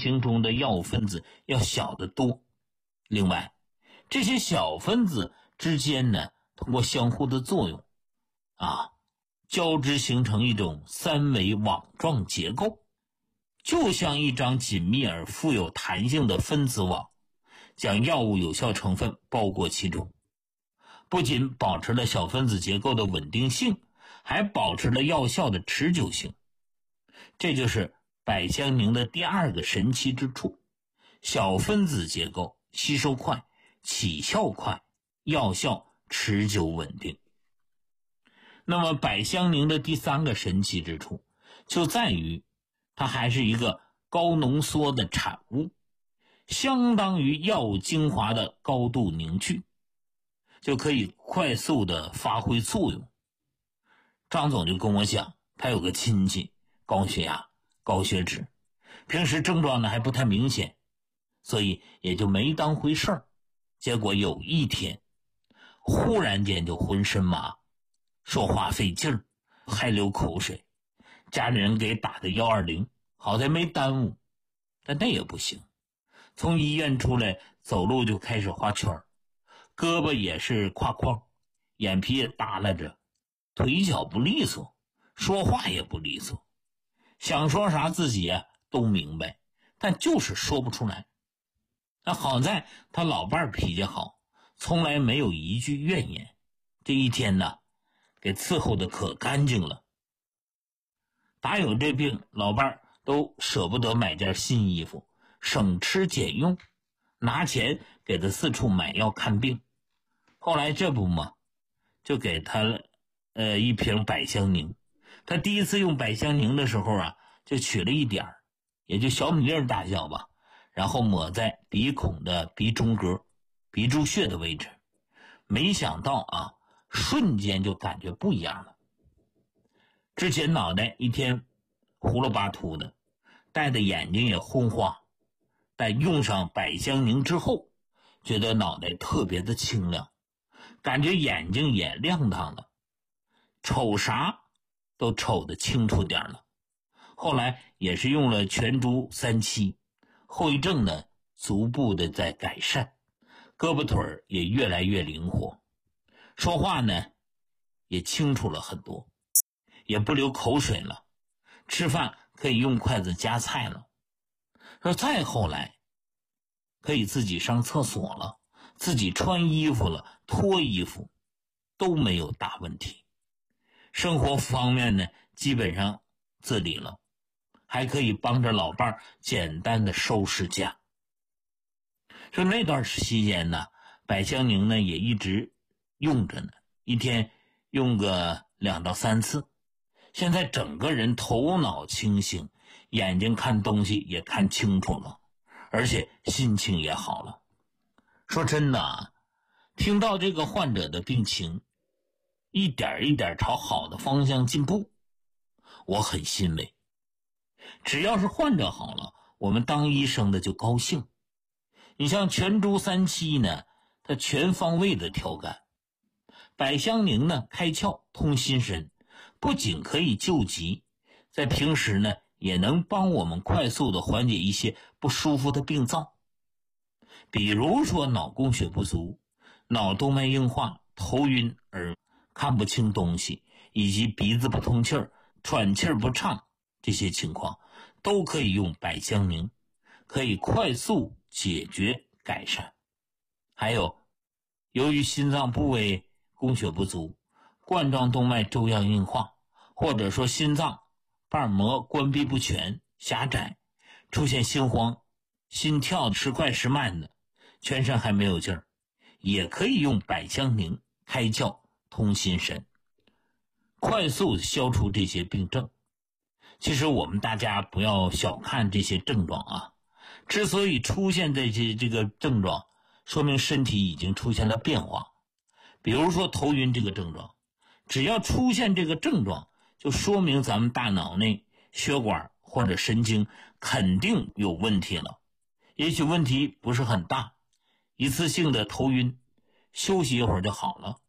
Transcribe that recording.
形中的药物分子要小得多。另外，这些小分子之间呢，通过相互的作用交织形成一种三维网状结构，就像一张紧密而富有弹性的分子网，将药物有效成分包裹其中，不仅保持了小分子结构的稳定性，还保持了药效的持久性。这就是百香宁的第二个神奇之处，小分子结构吸收快，起效快，药效持久稳定。那么百香宁的第三个神奇之处就在于它还是一个高浓缩的产物，相当于药物精华的高度凝聚，就可以快速的发挥作用。张总就跟我讲，他有个亲戚高血压、高血脂，平时症状呢还不太明显，所以也就没当回事儿。结果有一天忽然间就浑身麻，说话费劲儿，还流口水，家里人给打的120，好在没耽误，但那也不行。从医院出来，走路就开始画圈，胳膊也是挎框，眼皮也耷拉着，腿脚不利索，说话也不利索，想说啥自己都明白，但就是说不出来。那好在他老伴儿脾气好，从来没有一句怨言，这一天呢给伺候的可干净了。打有这病，老伴儿都舍不得买件新衣服，省吃俭用，拿钱给他四处买药看病。后来这不嘛，就给他一瓶百香宁。他第一次用百香宁的时候就取了一点儿，也就小米粒大小吧，然后抹在鼻孔的鼻中隔、鼻柱穴的位置。没想到瞬间就感觉不一样了。之前脑袋一天糊了巴秃的，戴的眼睛也昏花，但用上百香宁之后，觉得脑袋特别的清亮，感觉眼睛也亮堂了，瞅啥都瞅得清楚点了。后来也是用了全株3期，后遗症呢逐步的在改善，胳膊腿也越来越灵活，说话呢也清楚了很多，也不流口水了，吃饭可以用筷子夹菜了。说再后来可以自己上厕所了，自己穿衣服了，脱衣服都没有大问题。生活方面呢基本上自理了，还可以帮着老伴儿简单的收拾家。说那段期间呢，百香宁呢也一直用着呢，一天用个2到3次。现在整个人头脑清醒，眼睛看东西也看清楚了，而且心情也好了。说真的听到这个患者的病情一点一点朝好的方向进步，我很欣慰。只要是患者好了，我们当医生的就高兴。你像全株3期呢，它全方位的调肝；百香宁呢，开窍通心神，不仅可以救急，在平时呢也能帮我们快速的缓解一些不舒服的病灶，比如说脑供血不足、脑动脉硬化、头晕而看不清东西，以及鼻子不通气儿、喘气儿不畅，这些情况都可以用百香宁，可以快速解决改善。还有由于心脏部位供血不足、冠状动脉粥样硬化，或者说心脏瓣膜关闭不全、狭窄，出现心慌、心跳时快时慢的，全身还没有劲儿，也可以用百香宁开窍通心神，快速消除这些病症。其实我们大家不要小看这些症状之所以出现这个症状，说明身体已经出现了变化。比如说头晕这个症状，只要出现这个症状，就说明咱们大脑内血管或者神经肯定有问题了。也许问题不是很大，一次性的头晕，休息一会儿就好了。